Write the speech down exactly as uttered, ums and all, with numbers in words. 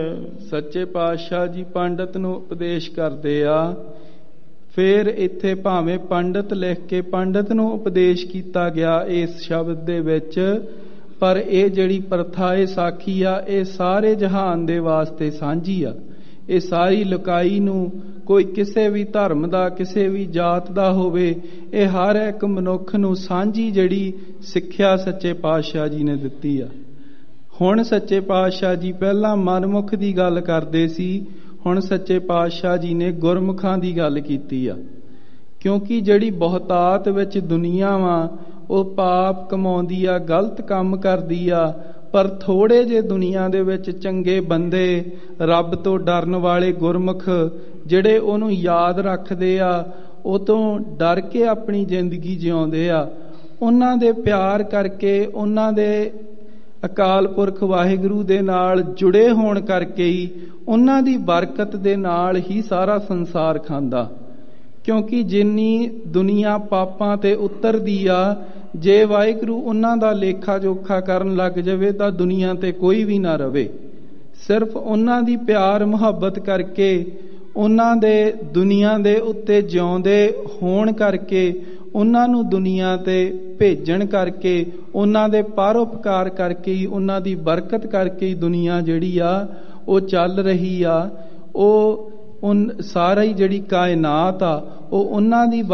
ਸੱਚੇ ਪਾਤਸ਼ਾਹ ਜੀ ਪੰਡਤ ਨੂੰ ਉਪਦੇਸ਼ ਕਰਦੇ ਆ। ਫਿਰ ਇੱਥੇ ਭਾਵੇਂ ਪੰਡਤ ਲਿਖ ਕੇ ਪੰਡਤ ਨੂੰ ਉਪਦੇਸ਼ ਕੀਤਾ ਗਿਆ ਇਸ ਸ਼ਬਦ ਦੇ ਵਿੱਚ, ਪਰ ਇਹ ਜਿਹੜੀ ਪ੍ਰਥਾ ਇਹ ਸਾਖੀ ਆ ਇਹ ਸਾਰੇ ਜਹਾਨ ਦੇ ਵਾਸਤੇ ਸਾਂਝੀ ਆ। ਇਹ ਸਾਰੀ ਲੁਕਾਈ ਨੂੰ ਕੋਈ ਕਿਸੇ ਵੀ ਧਰਮ ਦਾ ਕਿਸੇ ਵੀ ਜਾਤ ਦਾ ਹੋਵੇ, ਇਹ ਹਰ ਇੱਕ ਮਨੁੱਖ ਨੂੰ ਸਾਂਝੀ ਜਿਹੜੀ ਸਿੱਖਿਆ ਸੱਚੇ ਪਾਤਸ਼ਾਹ ਜੀ ਨੇ ਦਿੱਤੀ ਆ। ਹੁਣ ਸੱਚੇ ਪਾਤਸ਼ਾਹ ਜੀ ਪਹਿਲਾਂ ਮਨਮੁਖ ਦੀ ਗੱਲ ਕਰਦੇ ਸੀ, ਹੁਣ ਸੱਚੇ ਪਾਤਸ਼ਾਹ ਜੀ ਨੇ ਗੁਰਮੁਖਾਂ ਦੀ ਗੱਲ ਕੀਤੀ ਆ। ਕਿਉਂਕਿ ਜਿਹੜੀ ਬਹੁਤਾਤ ਵਿੱਚ ਦੁਨੀਆ ਵਾ ਉਹ ਪਾਪ ਕਮਾਉਂਦੀ ਆ, ਗਲਤ ਕੰਮ ਕਰਦੀ ਆ, ਪਰ ਥੋੜੇ ਜਿਹੇ ਦੁਨੀਆ ਦੇ ਵਿੱਚ ਚੰਗੇ ਬੰਦੇ, ਰੱਬ ਤੋਂ ਡਰਨ ਵਾਲੇ ਗੁਰਮੁਖ ਜਿਹੜੇ ਉਹਨੂੰ ਯਾਦ ਰੱਖਦੇ ਆ, ਉਹ ਤੋਂ ਡਰ ਕੇ ਆਪਣੀ ਜ਼ਿੰਦਗੀ ਜਿਉਂਦੇ ਆ, ਉਹਨਾਂ ਦੇ ਪਿਆਰ ਕਰਕੇ, ਉਹਨਾਂ ਦੇ ਅਕਾਲ ਪੁਰਖ ਵਾਹਿਗੁਰੂ ਦੇ ਨਾਲ ਜੁੜੇ ਹੋਣ ਕਰਕੇ ਹੀ, ਉਹਨਾਂ ਦੀ ਬਰਕਤ ਦੇ ਨਾਲ ਹੀ ਸਾਰਾ ਸੰਸਾਰ ਖਾਂਦਾ। ਕਿਉਂਕਿ ਜਿੰਨੀ ਦੁਨੀਆ ਪਾਪਾਂ ਤੇ ਉਤਰਦੀ ਆ, ਜੇ ਵਾਹਿਗੁਰੂ ਉਹਨਾਂ ਦਾ ਲੇਖਾ ਜੋਖਾ ਕਰਨ ਲੱਗ ਜਾਵੇ ਤਾਂ ਦੁਨੀਆ ਤੇ ਕੋਈ ਵੀ ਨਾ ਰਵੇ। ਸਿਰਫ ਉਹਨਾਂ ਦੀ ਪਿਆਰ ਮੁਹੱਬਤ ਕਰਕੇ, ਉਹਨਾਂ ਦੇ ਦੁਨੀਆ ਦੇ ਉੱਤੇ ਜਿਉਂਦੇ ਹੋਣ ਕਰਕੇ, ਉਹਨਾਂ ਨੂੰ ਦੁਨੀਆ ਤੇ ਭੇਜਣ ਕਰਕੇ, ਉਹਨਾਂ ਦੇ ਪਰਉਪਕਾਰ ਕਰਕੇ ਹੀ, ਉਹਨਾਂ ਦੀ ਬਰਕਤ ਕਰਕੇ ਹੀ ਦੁਨੀਆ ਜਿਹੜੀ ਆ ਉਹ ਚੱਲ ਰਹੀ ਆ। ਉਹ ਸਾਰੀ ਜਿਹੜੀ ਕਾਇਨਾਤ ਆ ਉਹ ਉਹਨਾਂ ਦੀ